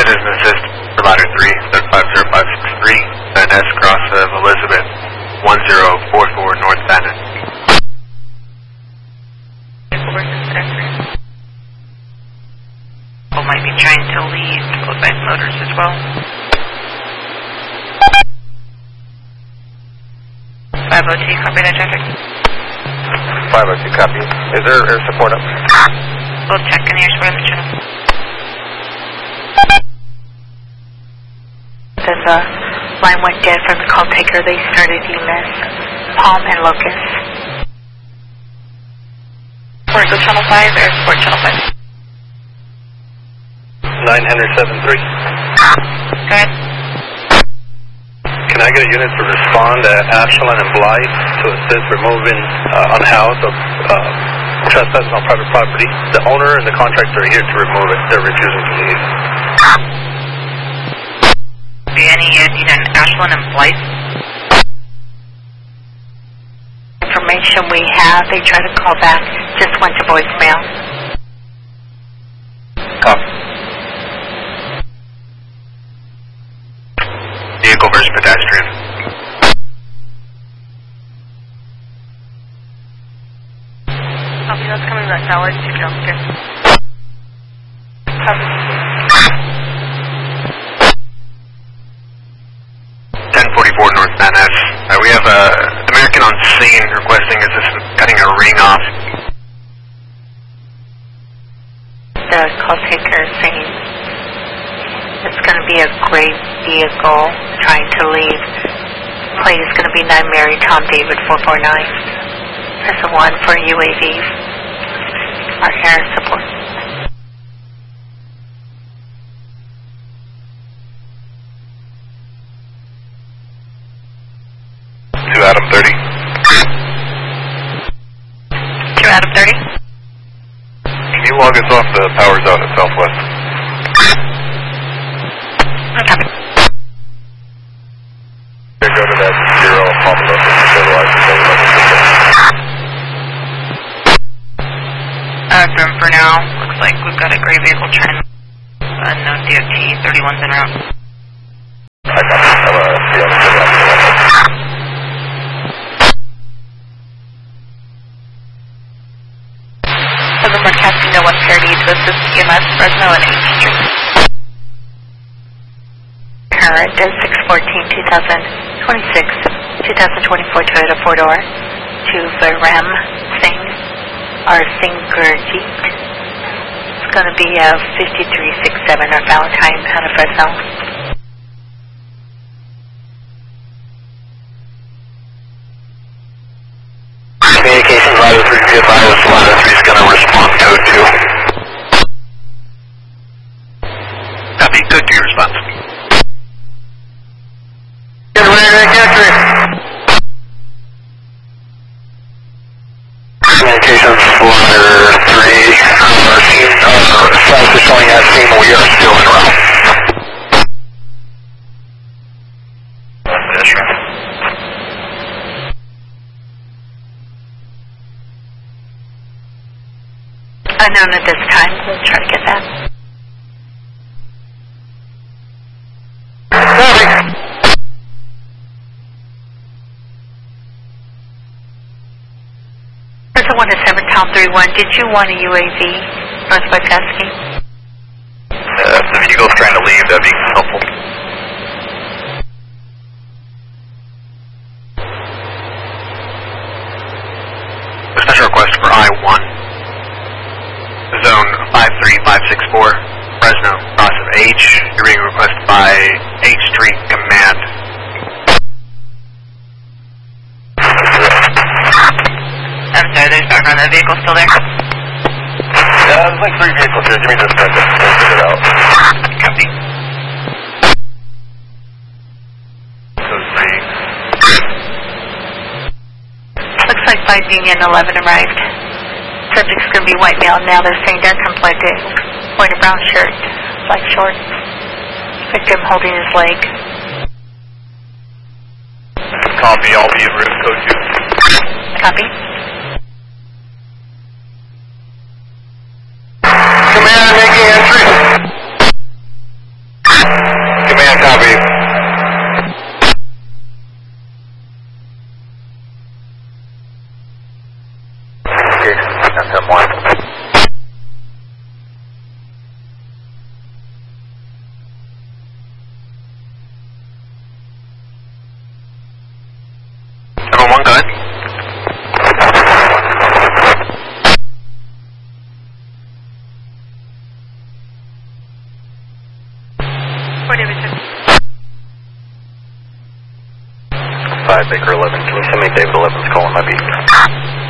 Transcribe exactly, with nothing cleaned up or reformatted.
Citizen Assist for ladder three, seven five zero five six three, Van Ness, cross of Elizabeth, one zero four four North Van Ness. People might be trying to leave both sides motors as well. five oh two, copy that traffic. five oh two, copy. Is there air support up? We'll check in air support on the channel. Then the line went dead from the call taker. They started U M S, Palm and Locust. Or go channel five, air support channel five. nine hundred seven three. Go ahead. Can I get a unit to respond to Ashland and Blythe to assist removing uh, unhoused of uh, trespassing on private property? The owner and the contractor are here to remove it. They're refusing to leave. Be any uh, in Ashland and Blythe? Information we have, they tried to call back, just went to voicemail. Copy. Vehicle versus pedestrian. Copy, that's coming back tower, two kilometers. Copy. ten forty-four North Van Ness. Uh, we have a uh, American on scene requesting assistance cutting a ring off. The call taker is saying it's going to be a great vehicle trying to leave. Plate is going to be nine Mary Tom David four four nine. There's a one for U A V. Our air support. two Adam thirty. two Adam thirty. Can you log us off the power zone at Southwest? Copy. Go to that zero and pump it up and stabilize the Uh, room for now. Looks like we've got a gray vehicle trying. Unknown D O T, thirty-one's en route. I got it. I'm a C M seven. Southern broadcasting no one parity to assist E M S Fresno and H Street. Current is six fourteen twenty twenty-six, twenty twenty-four Toyota four-door to Varam Singh, or Singurjeet. It's going to be a fifty-three sixty-seven or Valentine out of Fresno. Communications ladder three, be advised, ladder three is going to respond code two. Copy, code two response. Get ready to capture it. Communications ladder three, our team, uh, flight is showing as team, we are still en route. That's right. Unknown at this time. We'll try to get that. There's a one to seven, Tom three one. Did you want a U A V? Northwest asking. Uh, if the vehicle's trying to leave, that'd be helpful. A special request for I one. Zone five three five six four, Fresno, cross of H. You're being requested by H Street Command. I'm sorry, there's background. That vehicle still there? Yeah, there's like three vehicles here. Give me just a second. We'll figure it out. Copy. Code three. Looks like five Union eleven arrived. Subject's going to be white male. Now they're saying they're completed. Wearing a brown shirt, black shorts. Victim holding his leg. Copy, I'll be in room code two. Copy. Command making entry. five, Baker eleven. Can you send me David eleven's call on my beat?